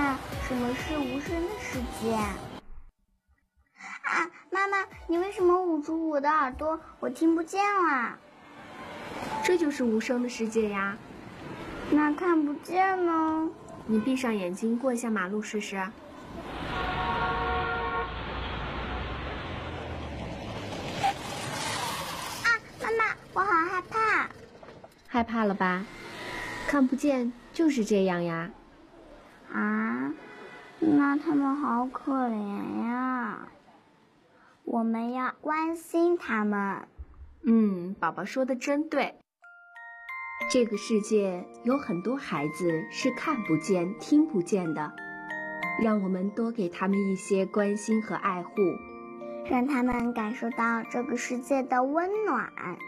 那什么是无声的世界？妈妈，你为什么捂住我的耳朵？我听不见啦。 这就是无声的世界呀。 那看不见呢？ 你闭上眼睛过一下马路试试。 妈妈，我好害怕。 害怕了吧？看不见就是这样呀。 那他们好可怜呀。我们要关心他们。 宝宝说的真对。这个世界有很多孩子是看不见、听不见的，让我们多给他们一些关心和爱护， 让他们感受到这个世界的温暖。